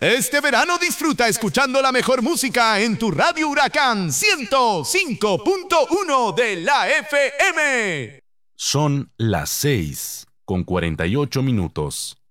Este verano disfruta escuchando la mejor música en tu Radio Huracán 105.1 de la FM. Son las 6:48.